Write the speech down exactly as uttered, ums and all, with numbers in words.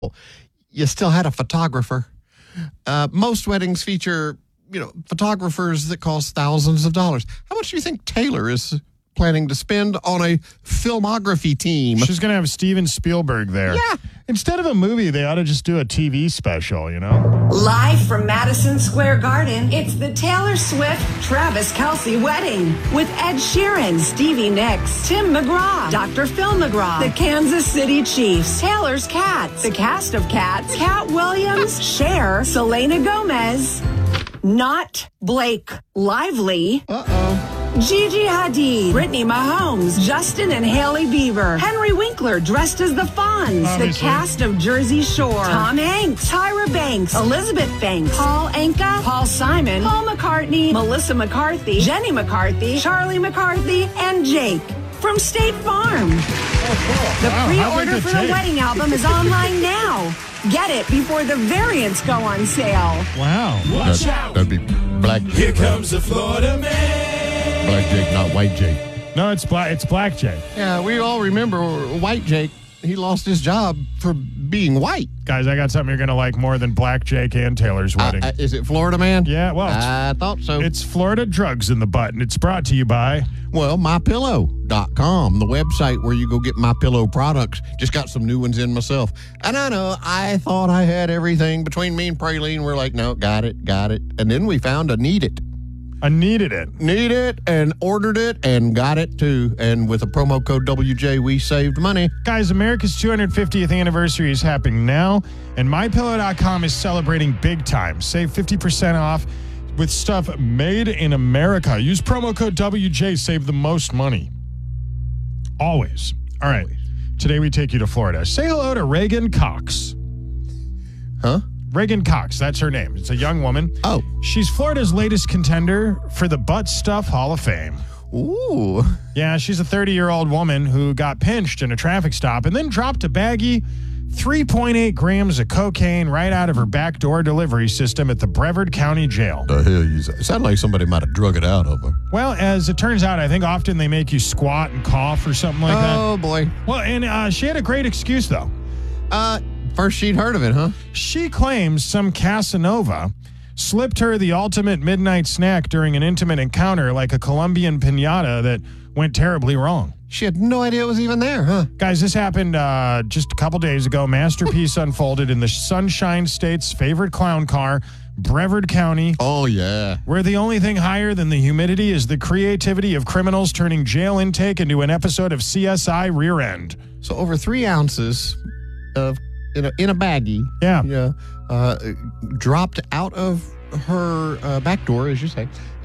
you still had a photographer. Uh, most weddings feature, you know, photographers that cost thousands of dollars. How much do you think Taylor is planning to spend on a filmography team? She's going to have Steven Spielberg there. Yeah. Instead of a movie, they ought to just do a T V special, you know? Live from Madison Square Garden, it's the Taylor Swift-Travis Kelce wedding with Ed Sheeran, Stevie Nicks, Tim McGraw, Doctor Phil McGraw, the Kansas City Chiefs, Taylor's Cats, the cast of Cats, Cat Williams, Cher, Selena Gomez, not Blake Lively. Uh-oh. Gigi Hadid, Brittany Mahomes, Justin and Haley Bieber, Henry Winkler dressed as the Fonz, Obviously. the cast of Jersey Shore, Tom Hanks, Tyra Banks, Elizabeth Banks, Paul Anka, Paul Simon, Paul McCartney, Melissa McCarthy, Jenny McCarthy, Charlie McCarthy, and Jake from State Farm. The Wow, how big pre-order is for Jake? the wedding album is online now. Get it before the variants go on sale. Wow. Watch out. That'd be Black Jake. Here comes the Florida man. Black Jake, not White Jake. No, it's black. It's Black Jake. Yeah, we all remember White Jake. He lost his job for being white. Guys, I got something you're going to like more than Black Jake and Taylor's wedding. Uh, uh, is it Florida Man? yeah, well, it's, I thought so. it's Florida Drugs in the Butt, and it's brought to you by... Well, my pillow dot com, the website where you go get My Pillow products. Just got some new ones in myself. And I know, I thought I had everything. Between me and Praline, we're like, no, got it, got it. And then we found a Need It. I needed it. Need it and ordered it and got it too. And with a promo code W J, we saved money. Guys, America's two hundred fiftieth anniversary is happening now, and my pillow dot com is celebrating big time. Save fifty percent off with stuff made in America. Use promo code W J, save the most money. Always. All right. Today we take you to Florida. Say hello to Reagan Cox. Huh? Reagan Cox, that's her name. It's a young woman. Oh. She's Florida's latest contender for the Butt Stuff Hall of Fame. Ooh. Yeah, she's a thirty-year-old woman who got pinched in a traffic stop and then dropped a baggie, three point eight grams of cocaine right out of her backdoor delivery system at the Brevard County Jail. The hell you say? It sounded like somebody might have drug it out of her. Well, as it turns out, I think often they make you squat and cough or something like Oh, boy. that. Well, and uh, she had a great excuse, though. Uh, first she'd heard of it, huh? She claims some Casanova slipped her the ultimate midnight snack during an intimate encounter like a Colombian piñata that went terribly wrong. She had no idea it was even there, huh? Guys, this happened uh, just a couple days ago. Masterpiece unfolded in the Sunshine State's favorite clown car, Brevard County, Oh, yeah. where the only thing higher than the humidity is the creativity of criminals turning jail intake into an episode of C S I Rear End. So over three ounces of in a, in a baggie. Yeah. Yeah. Uh, dropped out of her uh, back door, as you say.